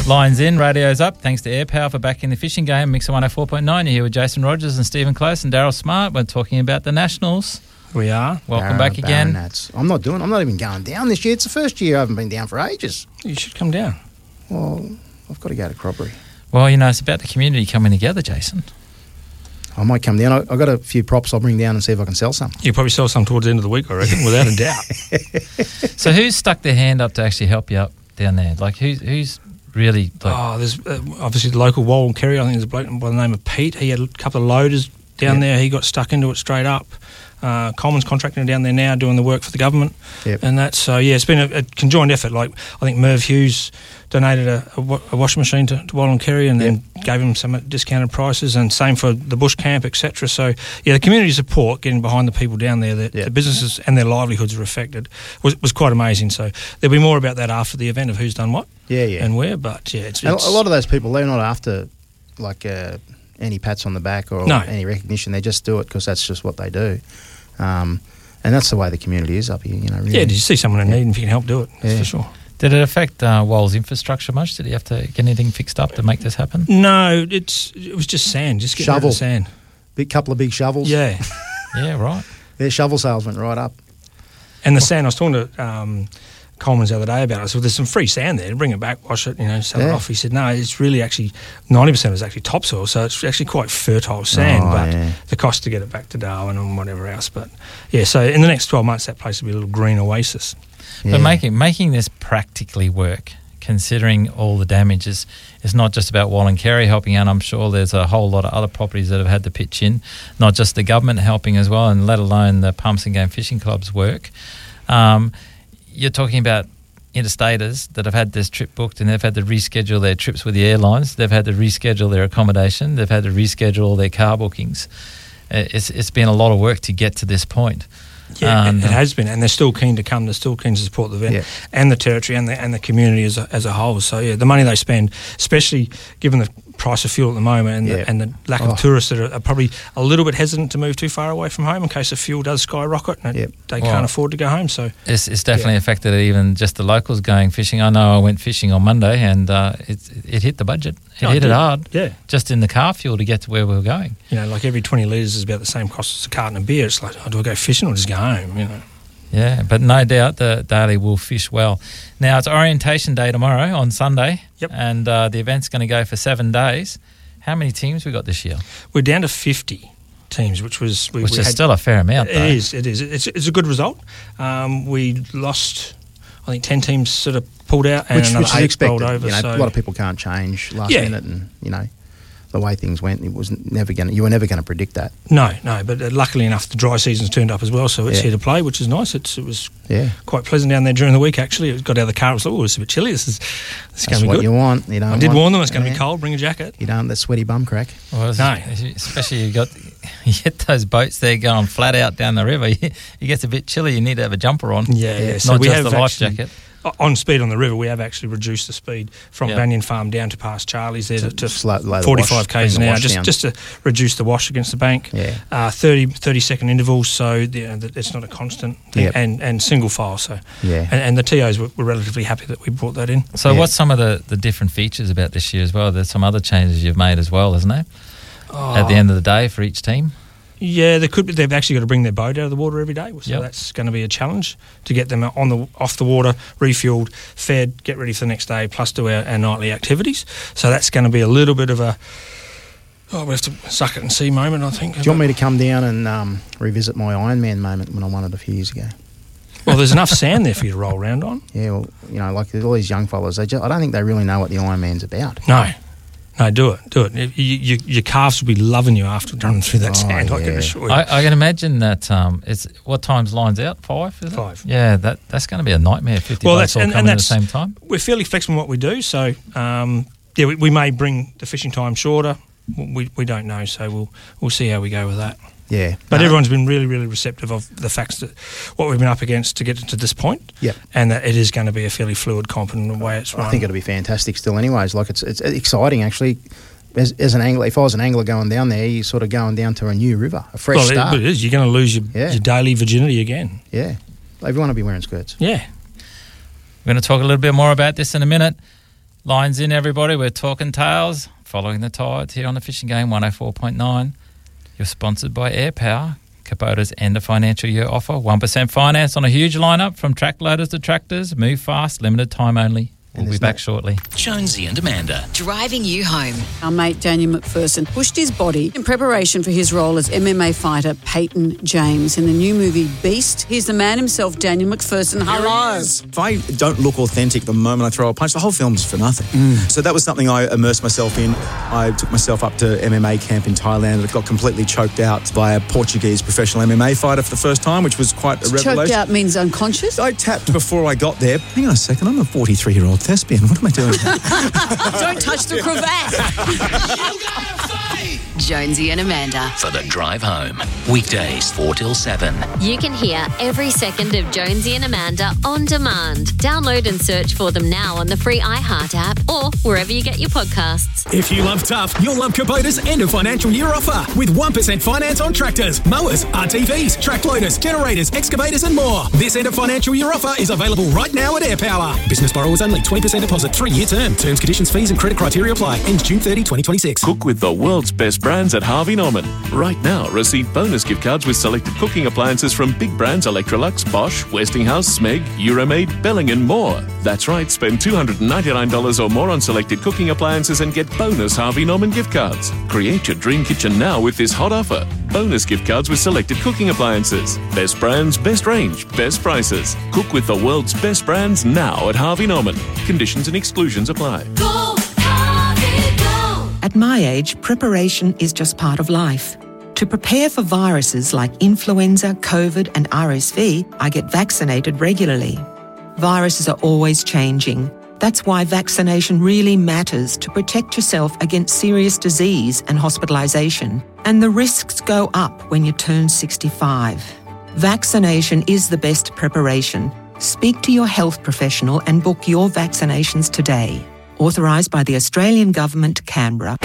Lines in, radio's up. Thanks to Air Power for backing the fishing game. Mixer 104.9. You're here with Jason Rogers and Stephen Close and Daryl Smart. We're talking about the Nationals. We are. Welcome back again. I'm not even going down this year. It's the first year I haven't been down for ages. You should come down. Well, I've got to go to Croppery. Well, you know, it's about the community coming together, Jason. I might come down. I've got a few props I'll bring down and see if I can sell some. You'll probably sell some towards the end of the week, I reckon, without a doubt. So who's stuck their hand up to actually help you up down there? Like, who's really... there's obviously the local Wallen Kerry. I think there's a bloke by the name of Pete. He had a couple of loaders down there. He got stuck into it straight up. Coleman's contracting down there now, doing the work for the government. Yep. And that's, it's been a conjoined effort. Like, I think Merv Hughes donated a washing machine to Wallen Kerry and then gave him some discounted prices, and same for the bush camp, etc. So, the community support, getting behind the people down there, the businesses and their livelihoods are affected, was quite amazing. So there'll be more about that after the event of who's done what and where. But, it's a lot of those people, they're not after, any pats on the back or any recognition. They just do it because that's just what they do. And that's the way the community is up here, really. Yeah, did you see someone in need and if you can help do it, that's for sure. Did it affect Wall's infrastructure much? Did he have to get anything fixed up to make this happen? No, it was just sand, just getting rid of the sand. Couple of big shovels. Yeah. Yeah, right. Their shovel sales went right up. And the sand, I was talking to Coleman's the other day about it. So there's some free sand there. Bring it back, wash it, sell it off. He said, no, it's really actually 90% is actually topsoil, so it's actually quite fertile sand. The cost to get it back to Darwin and whatever else. But so in the next 12 months, that place will be a little green oasis. But making this practically work, considering all the damage, is not just about Wallen Kerry helping out. I'm sure there's a whole lot of other properties that have had to pitch in, not just the government helping as well, and let alone the Pumps and Game Fishing Club's work. You're talking about interstaters that have had this trip booked and they've had to reschedule their trips with the airlines. They've had to reschedule their accommodation. They've had to reschedule all their car bookings. It's been a lot of work to get to this point. Yeah, it has been, and they're still keen to come. They're still keen to support the event and the territory and the community as a whole. So the money they spend, especially given the price of fuel at the moment and the lack of tourists that are probably a little bit hesitant to move too far away from home in case the fuel does skyrocket and they can't afford to go home. So it's definitely affected even just the locals going fishing. I know I went fishing on Monday and it hit the budget. It hit it hard. Yeah, just in the car fuel to get to where we were going. Like every 20 litres is about the same cost as a carton of beer. It's like, do I go fishing or just go home? Yeah, but no doubt the Daly will fish well. Now, it's orientation day tomorrow on Sunday, and the event's going to go for 7 days. How many teams we got this year? We're down to 50 teams, which is still a fair amount, though. It is. It's a good result. We lost, I think, 10 teams sort of pulled out and which is expected. Over. A lot of people can't change last minute and, the way things went, you were never going to predict that. No, but luckily enough, the dry season's turned up as well, so it's here to play, which is nice. It was quite pleasant down there during the week, actually. It got out of the car, it was like, it's a bit chilly. This is going to be good. That's what you want. I did warn them it's going to be cold, bring a jacket. You don't want that sweaty bum crack. Well, especially you get those boats there going flat out down the river. It gets a bit chilly, you need to have a jumper on. Yeah. So not just the life jacket. On speed on the river, we have actually reduced the speed from Banyan Farm down to past Charlie's there to 45 k's an hour, just to reduce the wash against the bank. 30-second intervals, so it's not a constant thing, and single file. So and the TOs were relatively happy that we brought that in. So what's some of the different features about this year as well? There's some other changes you've made as well, isn't there? At the end of the day for each team. Yeah, there could be. They've actually got to bring their boat out of the water every day, so that's going to be a challenge to get them off the water, refuelled, fed, get ready for the next day, plus do our nightly activities. So that's going to be a little bit of a we have to suck it and see moment, I think. Do you want me to come down and revisit my Ironman moment when I won it a few years ago? Well, there's enough sand there for you to roll around on. Yeah, well, like there's all these young fellas. I don't think they really know what the Ironman's about. No, do it. Your calves will be loving you after running through that sand. I can assure you. I can imagine that. It's what time's lines out? 5, is it? 5. Yeah, that's going to be a nightmare. 50 boats all coming at the same time. We're fairly flexible in what we do, so we may bring the fishing time shorter. We don't know, so we'll see how we go with that. Yeah. But everyone's been really, really receptive of the facts that what we've been up against to get to this point. Yep. And that it is going to be a fairly fluid comp in the way it's run. I think it'll be fantastic still anyways. Like it's exciting actually. As an angler, if I was an angler going down there, you're sort of going down to a new river, a fresh start. It is. You're going to lose your daily virginity again. Yeah. Everyone will be wearing skirts. Yeah. We're going to talk a little bit more about this in a minute. Lines in, everybody. We're talking tails, following the tides here on the Fishing Game 104.9. You're sponsored by Air Power. Kubota's end of financial year offer. 1% finance on a huge lineup from track loaders to tractors. Move fast, limited time only. We'll be back shortly. Jonesy and Amanda. Driving you home. Our mate Daniel McPherson pushed his body in preparation for his role as MMA fighter Peyton James in the new movie Beast. Here's the man himself, Daniel McPherson. Hello. If I don't look authentic the moment I throw a punch, the whole film's for nothing. So that was something I immersed myself in. I took myself up to MMA camp in Thailand and got completely choked out by a Portuguese professional MMA fighter for the first time, which was quite a revelation. Choked out means unconscious? I tapped before I got there. Hang on a second, I'm a 43-year-old thespian. What am I doing? Don't touch the cravat. Jonesy and Amanda. For the drive home. Weekdays 4 till 7. You can hear every second of Jonesy and Amanda on demand. Download and search for them now on the free iHeart app or wherever you get your podcasts. If you love tough, you'll love Kubota's end of financial year offer with 1% finance on tractors, mowers, RTVs, track loaders, generators, excavators and more. This end of financial year offer is available right now at Air Power. Business borrowers only, 20% deposit, 3-year term. Terms, conditions, fees and credit criteria apply. Ends June 30, 2026. Cook with the world's best brands at Harvey Norman. Right now, receive bonus gift cards with selected cooking appliances from big brands Electrolux, Bosch, Westinghouse, Smeg, Euromaid, Belling and more. That's right, spend $299 or more on selected cooking appliances and get bonus Harvey Norman gift cards. Create your dream kitchen now with this hot offer. Bonus gift cards with selected cooking appliances. Best brands, best range, best prices. Cook with the world's best brands now at Harvey Norman. Conditions and exclusions apply. Go, Harvey, go! At my age, preparation is just part of life. To prepare for viruses like influenza, COVID and RSV, I get vaccinated regularly. Viruses are always changing. That's why vaccination really matters to protect yourself against serious disease and hospitalisation. And the risks go up when you turn 65. Vaccination is the best preparation. Speak to your health professional and book your vaccinations today. Authorised by the Australian Government, Canberra.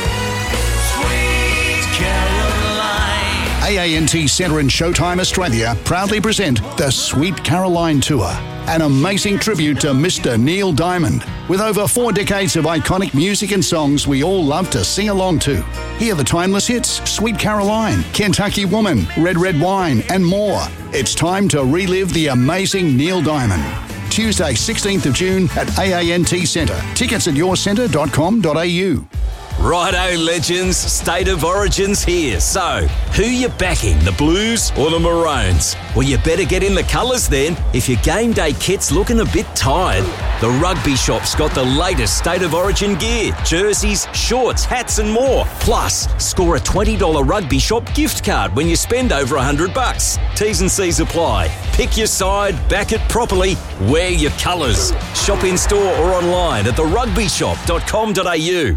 AANT Centre and Showtime Australia proudly present the Sweet Caroline Tour, an amazing tribute to Mr. Neil Diamond. With over 4 decades of iconic music and songs we all love to sing along to. Hear the timeless hits, Sweet Caroline, Kentucky Woman, Red Red Wine and more. It's time to relive the amazing Neil Diamond. Tuesday, 16th of June at AANT Centre. Tickets at yourcentre.com.au. Righto, legends, State of Origin's here. So, who you backing, the Blues or the Maroons? Well, you better get in the colours then if your game day kit's looking a bit tired. The Rugby Shop's got the latest State of Origin gear, jerseys, shorts, hats and more. Plus, score a $20 Rugby Shop gift card when you spend over $100. T's and C's apply. Pick your side, back it properly, wear your colours. Shop in store or online at therugbyshop.com.au.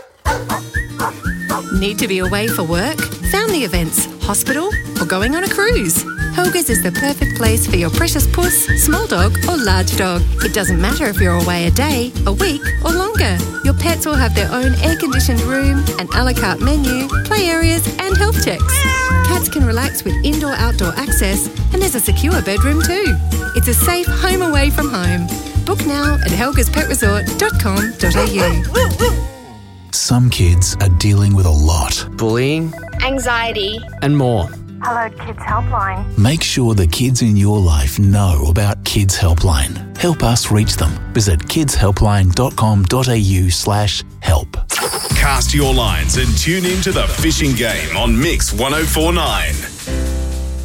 Need to be away for work, family events, hospital, or going on a cruise? Helga's is the perfect place for your precious puss, small dog, or large dog. It doesn't matter if you're away a day, a week, or longer. Your pets will have their own air-conditioned room, an a la carte menu, play areas, and health checks. Cats can relax with indoor-outdoor access, and there's a secure bedroom too. It's a safe home away from home. Book now at helgaspetresort.com.au. Some kids are dealing with a lot. Bullying, anxiety, and more. Hello Kids Helpline. Make sure the kids in your life know about Kids Helpline. Help us reach them. Visit kidshelpline.com.au/help. Cast your lines and tune in to the Fishing Game on Mix 104.9.